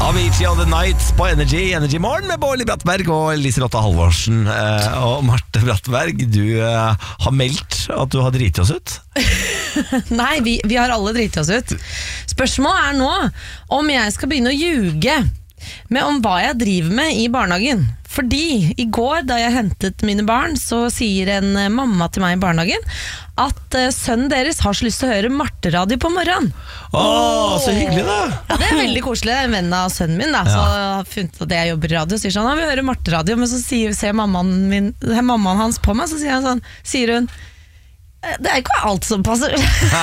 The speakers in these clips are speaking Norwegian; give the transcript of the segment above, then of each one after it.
Avicii og The Nights på Energy Morgen med Bårli Brattberg og Liselotte Halvorsen. Og Marte Brattberg, du har meldt at du har driti oss ut. Nei, vi har alle driti oss ut. Spørsmålet nå om jeg skal begynne å ljuge med om hva jeg driver med i barnehagen. Fordi i går da jeg hentet mine barn, så sier en mamma til meg i barnehagen at sønnen deres har så lyst til å høre Marte-radio på morgenen. Så hyggelig da. Ja, det er veldig koselig. Det er en venn av sønnen min da, så har funnet at jeg jobber i radio, sier sånn, han vil høre Marte-radio, men så ser mammaen hans på meg, så sier hun, det er ikke alt som passer.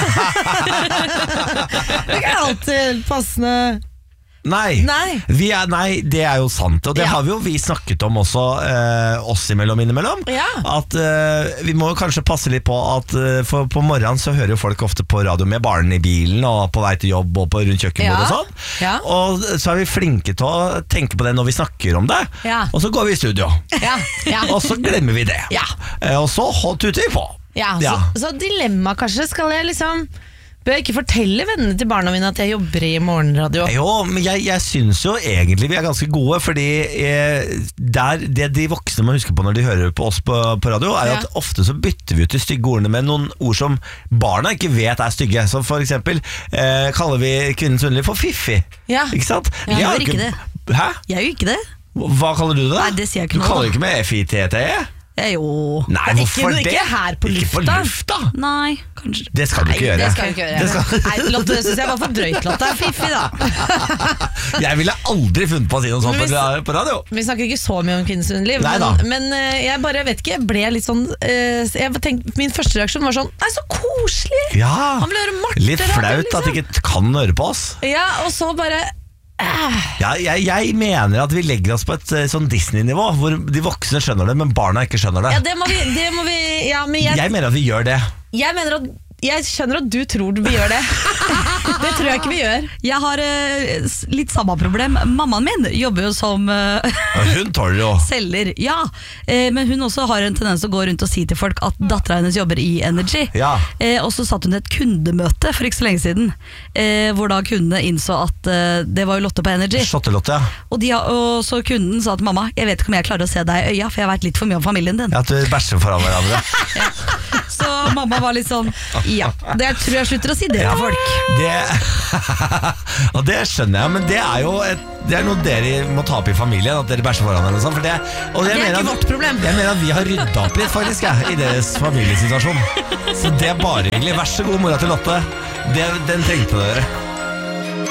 Det er ikke alltid passende. Nei, det er jo sant. Og det har vi snakket om også, oss innimellom at vi må kanskje passe litt på at for på morgenen så hører jo folk ofte på radio med barn i bilen og på vei til jobb og på rundt kjøkkenbordet og sånn. Og så er vi flinke til å tenke på det når vi snakker om det. Og så går vi i studio. Og så glemmer vi det. Og så tuter vi på. Så dilemma kanskje, skal jeg liksom... Bør jeg ikke fortelle vennene til barna mine at jeg jobber i morgenradio? Jo, men jeg synes jo egentlig vi er ganske gode, fordi det de voksne må huske på når de hører på oss på radio, er at ofte så bytter vi ut de stygge ordene med noen ord som barna ikke vet er stygge. Så for eksempel kaller vi kvinnens underliv for fiffi. Ikke sant? Jeg gjør ikke det. Hæ? Jeg gjør ikke det. Hva kaller du det? Nei, det sier jeg ikke noe. Du kaller ikke med F-I-T-T-E? Jo. Nei, hvorfor det? Ikke her på lufta. Ikke på lufta? Nei, kanskje. Det skal du ikke gjøre. Det skal du ikke gjøre. Nei, Lotte, det synes jeg var for drøyt, Lotte. Fiffi da. Jeg ville aldri funnet på å si noe sånt på radio. Vi snakker ikke så mye om kvinnens underliv, men jeg bare vet ikke, jeg ble litt sånn min første reaksjon var sånn, nei, så koselig. Han vil høre Marte. Litt flaut at de ikke kan høre på oss. Ja, og så bare... Jeg mener at vi legger oss på et sånn Disney-nivå hvor de voksne skjønner det, men barna ikke skjønner det. Ja, det må vi men jeg mener at vi gjør det. Jeg skjønner at du tror vi gjør det. Det tror jeg ikke vi gjør. Jeg har litt samme problem. Mammaen min jobber jo som hun tåler jo selger, men hun også har en tendens å gå rundt og si til folk at datteren hennes jobber i Energy. Og så satt hun i et kundemøte for ikke så lenge siden, hvor da kundene innså at det var jo Lotte på Energy. Lotte, og så kunden sa til mamma, jeg vet ikke om jeg klarer å se deg i øya, for jeg vet litt for mye om familien din. At du bæsjer foran hverandre. Så mamma var litt sånn, det tror jeg slutter å si det til folk. Og det skjønner jeg, men det er jo det er noe dere må ta opp i familien, at dere bæsjer foran eller sånn, det er ikke vårt problem. Jeg mener at vi har ryddet opp litt faktisk i deres familiesituasjon. Så det er bare hyggelig. Vær så god, mora til Lotte. Den trengte dere.